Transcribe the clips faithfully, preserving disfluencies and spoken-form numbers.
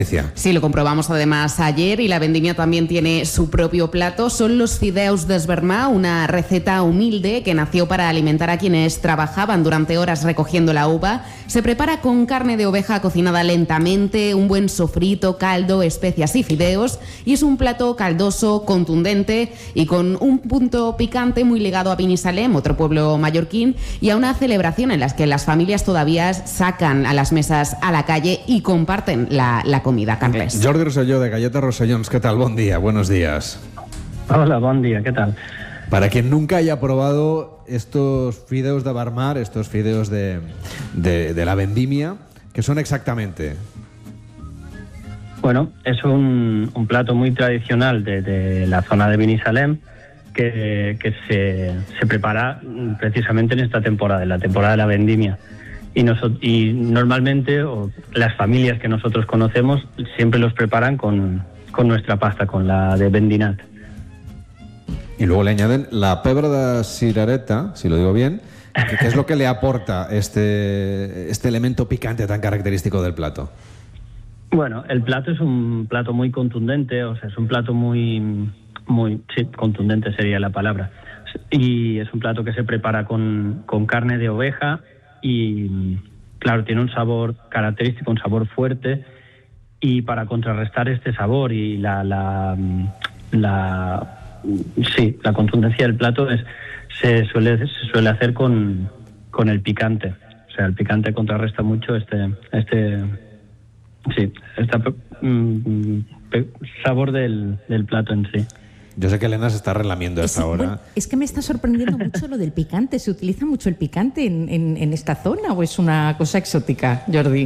Sí, lo comprobamos además ayer, y la vendimia también tiene su propio plato. Son los fideus d'esvermar, una receta humilde que nació para alimentar a quienes trabajaban durante horas recogiendo la uva. Se prepara con carne de oveja cocinada lentamente, un buen sofrito, caldo, especias y fideos, y es un plato caldoso, contundente y con un punto picante muy ligado a Binissalem, otro pueblo mallorquín, y a una celebración en la que las familias todavía sacan a las mesas a la calle y comparten la, la comida. Comida, Carles. Jordi Rosselló, de Galletas Rossellons, ¿qué tal? Buen día, buenos días. Hola, buen día, ¿qué tal? Para quien nunca haya probado estos fideus de Barmar, estos fideos de, de, de la vendimia, ¿qué son exactamente? Bueno, es un, un plato muy tradicional de, de la zona de Binissalem que, que se, se prepara precisamente en esta temporada, en la temporada de la vendimia. Y, nosotros, y normalmente o las familias que nosotros conocemos siempre los preparan con, con nuestra pasta, con la de vendinat. Y luego le añaden la pebre de cirereta, si lo digo bien, que es lo que le aporta este, este elemento picante tan característico del plato. Bueno, el plato es un plato muy contundente, o sea, es un plato muy, muy, sí, contundente sería la palabra. Y es un plato que se prepara con, con carne de oveja. Y claro, tiene un sabor característico, un sabor fuerte, y para contrarrestar este sabor y la la, la sí, la contundencia del plato es se suele se suele hacer con, con el picante. O sea, el picante contrarresta mucho este este sí, este mm, sabor del, del plato en sí. Yo sé que Elena se está relamiendo hasta ahora. Bueno, es que me está sorprendiendo mucho lo del picante. ¿Se utiliza mucho el picante en, en, en esta zona o es una cosa exótica, Jordi?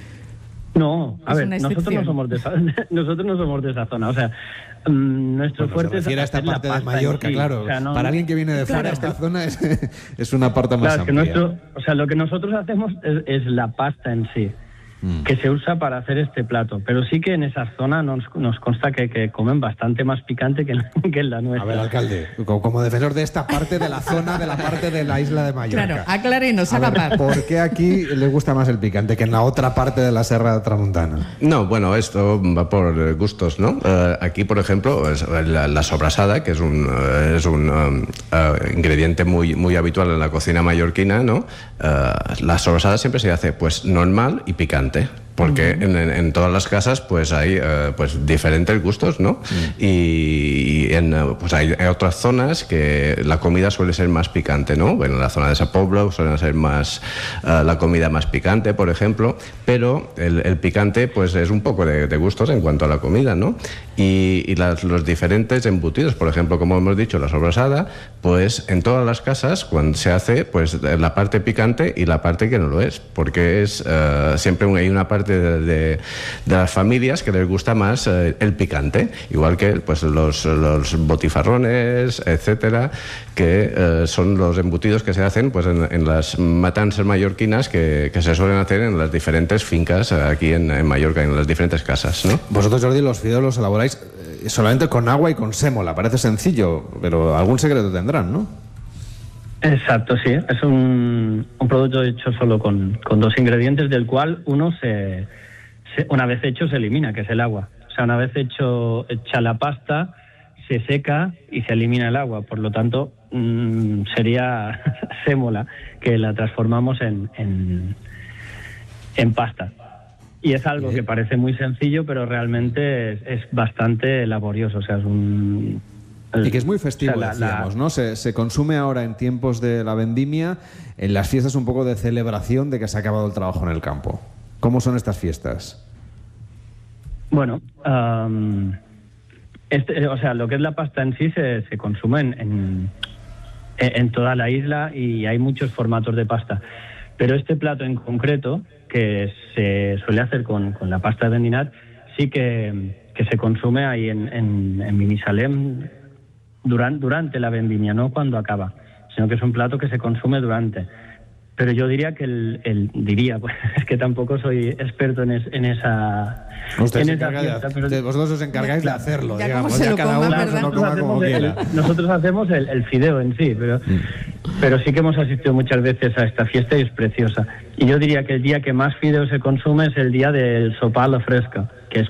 No, a ver, nosotros no somos de esa, nosotros no somos de esa zona. O sea, um, nuestro bueno, fuerte se refiere es a esta parte de Mallorca, sí. Claro. O sea, no, para alguien que viene de claro, fuera, esta zona es, es una parte más claro, amplia. Es que nuestro, o sea, lo que nosotros hacemos es, es la pasta en sí, mm. que se usa para hacer este plato. Pero sí que en esa zona nos, nos consta que, que comen bastante más picante que en, que en la nuestra. A ver, alcalde, como, como defensor de esta parte de la zona, de la parte de la isla de Mallorca. Claro, aclárenos, haga par. ¿Por qué aquí le gusta más el picante que en la otra parte de la Serra Tramuntana? No, bueno, esto va por gustos, ¿no? Uh, aquí, por ejemplo, es la, la sobrasada, que es un, uh, es un um, uh, ingrediente muy, muy habitual en la cocina mallorquina, ¿no? Uh, la sobrasada siempre se hace, pues, normal y picante. Porque uh-huh. en, en todas las casas pues hay uh, pues diferentes gustos, ¿no? Uh-huh. Y, y en, pues hay, hay otras zonas que la comida suele ser más picante, ¿no? Bueno, en la zona de Sa Pobla suele ser más uh, la comida más picante, por ejemplo, pero el, el picante pues es un poco de, de gustos en cuanto a la comida, ¿no? Y, y las, los diferentes embutidos, por ejemplo, como hemos dicho, la sobrasada, pues en todas las casas cuando se hace pues la parte picante y la parte que no lo es, porque es uh, siempre hay una parte De, de, de las familias que les gusta más eh, el picante, igual que pues los, los botifarrones, etcétera, que eh, son los embutidos que se hacen pues en, en las matanzas mallorquinas que, que se suelen hacer en las diferentes fincas aquí en, en Mallorca, en las diferentes casas, ¿no? Vosotros, Jordi, los fideos los elaboráis eh, solamente con agua y con sémola, parece sencillo, pero algún secreto tendrán, ¿no? Exacto, sí. Es un, un producto hecho solo con, con dos ingredientes, del cual uno se, se una vez hecho se elimina, que es el agua. O sea, una vez hecho hecha la pasta, se seca y se elimina el agua. Por lo tanto, mmm, sería sémola, que la transformamos en, en, en pasta. Y es algo que parece muy sencillo, pero realmente es, es bastante laborioso. O sea, es un... Y que es muy festivo, o sea, la, decíamos, ¿no? Se, se consume ahora en tiempos de la vendimia, en las fiestas un poco de celebración de que se ha acabado el trabajo en el campo. ¿Cómo son estas fiestas? Bueno, um, este, o sea, lo que es la pasta en sí se, se consume en, en, en toda la isla y hay muchos formatos de pasta. Pero este plato en concreto, que se suele hacer con, con la pasta de vendinat, sí que, que se consume ahí en, en, en Binissalem durante, durante la vendimia, no cuando acaba, sino que es un plato que se consume durante. Pero yo diría que el, el diría, pues es que tampoco soy experto en, es, en esa... Usted en se esa encarga fiesta, de, pero, de, vosotros os encargáis claro, de hacerlo, ya digamos, como se ya lo cada coma, uno ¿verdad? se lo coma como quiera. El, nosotros hacemos el, el fideo en sí, pero, mm. pero sí que hemos asistido muchas veces a esta fiesta y es preciosa. Y yo diría que el día que más fideo se consume es el día del sopar a la fresca.